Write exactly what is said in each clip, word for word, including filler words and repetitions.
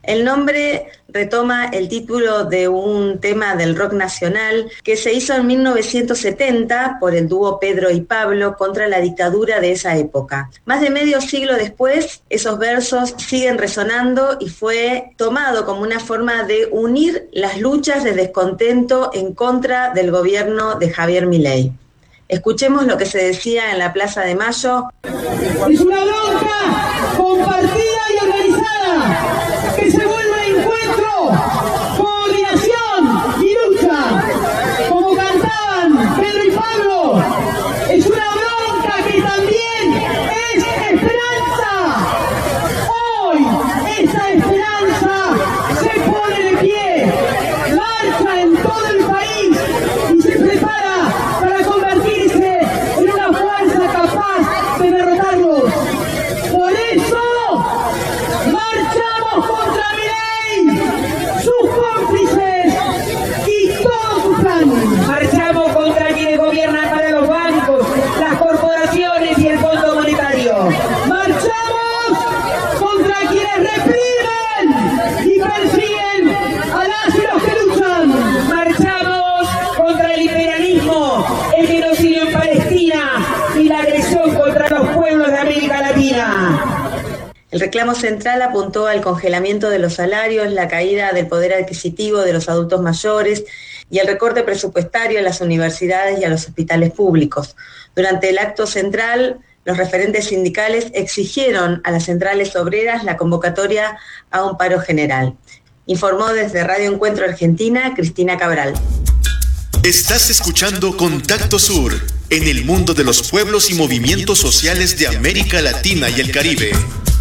El nombre retoma el título de un tema del rock nacional que se hizo en mil novecientos setenta por el dúo Pedro y Pablo contra la dictadura de esa época. Más de medio siglo después, esos versos siguen resonando y fue tomado como una forma de unir las luchas de descontento en contra del gobierno de Javier Milei. Escuchemos lo que se decía en la Plaza de Mayo. Es una bronca compartida y organizada, que se vuelve encuentro, coordinación y lucha, como cantaban Pedro y Pablo. Es una bronca que también es esperanza. Hoy esa esperanza se pone de pie, marcha en todo el país y se prepara para convertirse en una fuerza capaz de derrotarlos. Por eso marchamos contra Milei, sus cómplices y todo su plan. Marchamos contra quienes gobiernan para los bancos, las corporaciones y el Fondo Monetario. Marchamos contra quienes reprimen y persiguen a las y los que luchan. Marchamos contra el imperialismo, el genocidio en Palestina y la agresión contra los pueblos de América Latina. El reclamo central apuntó al congelamiento de los salarios, la caída del poder adquisitivo de los adultos mayores y el recorte presupuestario a las universidades y a los hospitales públicos. Durante el acto central, los referentes sindicales exigieron a las centrales obreras la convocatoria a un paro general. Informó desde Radio Encuentro Argentina, Cristina Cabral. Estás escuchando Contacto Sur, en el mundo de los pueblos y movimientos sociales de América Latina y el Caribe.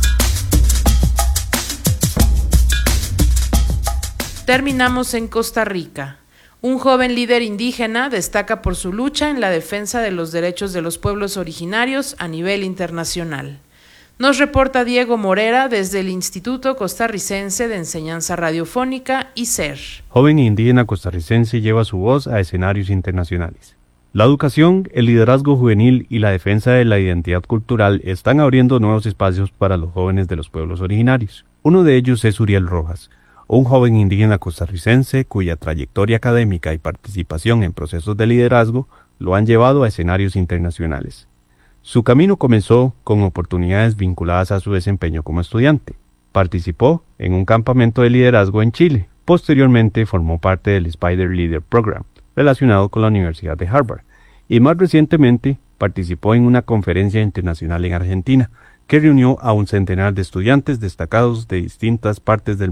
Terminamos en Costa Rica. Un joven líder indígena destaca por su lucha en la defensa de los derechos de los pueblos originarios a nivel internacional. Nos reporta Diego Morera desde el Instituto Costarricense de Enseñanza Radiofónica, I C E R. Joven indígena costarricense lleva su voz a escenarios internacionales. La educación, el liderazgo juvenil y la defensa de la identidad cultural están abriendo nuevos espacios para los jóvenes de los pueblos originarios. Uno de ellos es Uriel Rojas, un joven indígena costarricense cuya trayectoria académica y participación en procesos de liderazgo lo han llevado a escenarios internacionales. Su camino comenzó con oportunidades vinculadas a su desempeño como estudiante. Participó en un campamento de liderazgo en Chile. Posteriormente formó parte del Spider Leader Program, relacionado con la Universidad de Harvard. Y más recientemente participó en una conferencia internacional en Argentina, que reunió a un centenar de estudiantes destacados de distintas partes del mundo.